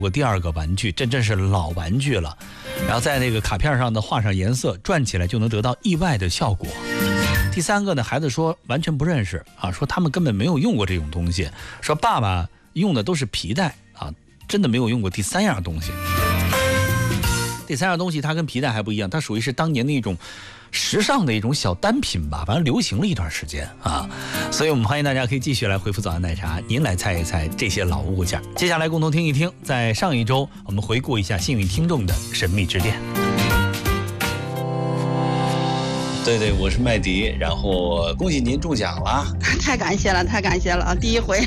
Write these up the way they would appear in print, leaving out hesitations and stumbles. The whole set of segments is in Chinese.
我第二个玩具，这真是老玩具了。然后在那个卡片上的画上颜色，转起来就能得到意外的效果。第三个呢，孩子说完全不认识啊，说他们根本没有用过这种东西，说爸爸用的都是皮带啊，真的没有用过第三样东西。第三样东西它跟皮带还不一样，它属于是当年的一种时尚的一种小单品吧，反正流行了一段时间啊，所以我们欢迎大家可以继续来回复早安奶茶，您来猜一猜这些老物件。接下来共同听一听，在上一周我们回顾一下幸运听众的神秘之恋。对，我是麦迪，然后恭喜您中奖了， 太感谢了啊！第一回，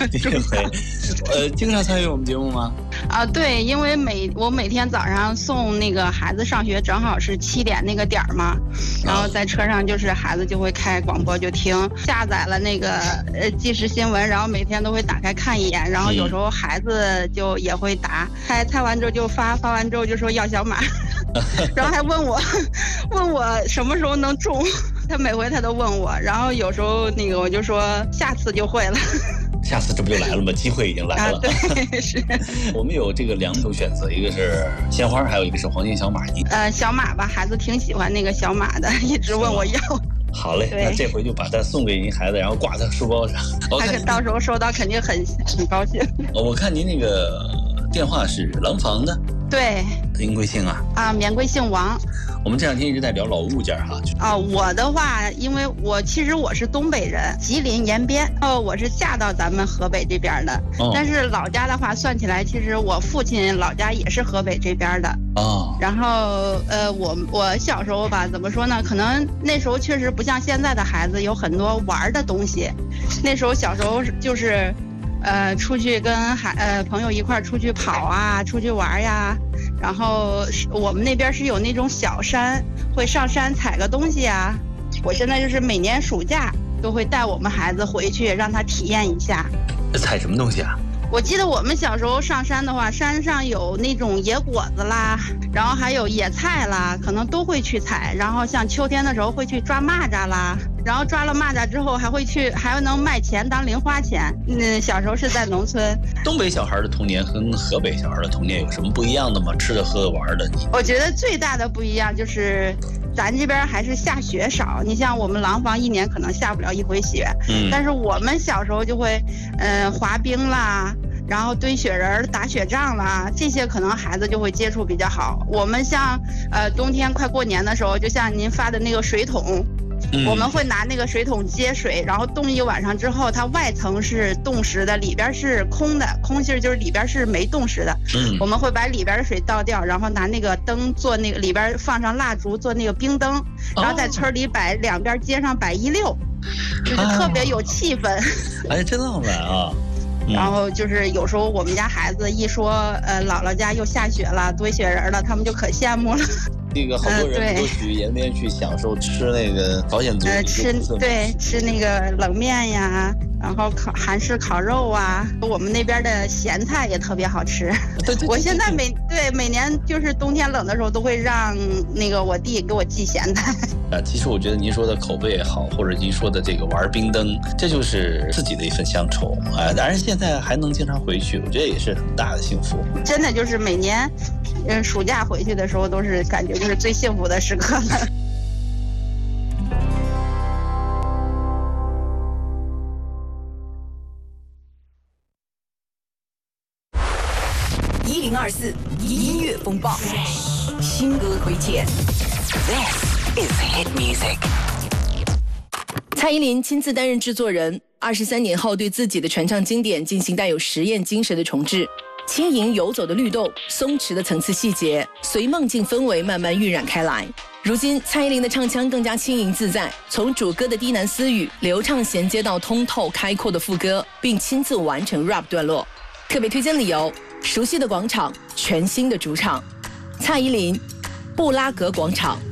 经常参与我们节目吗？ 啊，对，因为我每天早上送那个孩子上学，正好是7点那个点儿嘛，然后在车上就是孩子就会开广播就听，下载了那个即时新闻，然后每天都会打开看一眼，然后有时候孩子就也会答，猜完之后就发完之后就说要小码，然后还问我什么时候能中，他每回他都问我，然后有时候那个我就说下次就会了。 下次这不就来了吗？机会已经来了。 对，是。 我们有这个2种选择，一个是鲜花，还有一个是黄金小马。 小马吧，孩子挺喜欢那个小马的，一直问我要。 好嘞，那这回就把它送给您孩子，然后挂在书包上。 他到时候收到肯定很高兴。 我看您那个电话是廊坊的。 对。 您贵姓啊？ 免贵姓王。 我们这2天一直在聊老物件哈。 我的话，因为其实我是东北人，吉林延边，我是嫁到咱们河北这边的。但是老家的话算起来，其实我父亲老家也是河北这边的。然后我小时候吧，怎么说呢？可能那时候确实不像现在的孩子有很多玩的东西，那时候小时候就是出去跟朋友一块出去跑啊，出去玩呀。然后我们那边是有那种小山，会上山采个东西啊。我现在就是每年暑假都会带我们孩子回去，让他体验一下。 采什么东西啊？ 我记得我们小时候上山的话，山上有那种野果子啦，然后还有野菜啦，可能都会去采。然后像秋天的时候会去抓蚂蚱啦，然后抓了蚂蚱之后还能卖钱当零花钱。小时候是在农村。 东北小孩的童年跟河北小孩的童年有什么不一样的吗？吃的喝的玩的？ 我觉得最大的不一样就是咱这边还是下雪少，你像我们廊坊1年可能下不了1回雪，但是我们小时候就会滑冰啦，然后堆雪人打雪仗啦，这些可能孩子就会接触比较好。我们像冬天快过年的时候，就像您发的那个水桶，我们会拿那个水桶接水，然后冻一晚上之后，它外层是冻实的，里边是空的，空心就是里边是没冻实的。我们会把里边的水倒掉，然后拿那个灯做那个里边放上蜡烛做那个冰灯，然后在村里两边街上摆1溜，就是特别有气氛。 哎，真浪漫啊！ 然后就是有时候我们家孩子一说姥姥家又下雪了，堆雪人了，他们就可羡慕了。 这个好多人都去延边去享受吃那个朝鲜族， 吃那个冷面呀，然后韩式烤肉啊，我们那边的咸菜也特别好吃。我现在每年就是冬天冷的时候都会让那个我弟给我寄咸菜。 其实我觉得您说的口碑也好，或者您说的这个玩冰灯，这就是自己的一份乡愁啊。当然现在还能经常回去，我觉得也是很大的幸福。 真的就是每年暑假回去的时候都是感觉就是最幸福的时刻了。 1024音乐风暴，新歌推荐。This is hit music。蔡依林亲自担任制作人，23年后对自己的传唱经典进行带有实验精神的重制。轻盈游走的律动，松弛的层次细节，随梦境氛围慢慢晕染开来。如今蔡依林的唱腔更加轻盈自在，从主歌的低喃私语流畅衔接到通透开阔的副歌，并亲自完成 rap 段落。特别推荐理由：熟悉的广场，全新的主场。蔡依林，布拉格广场。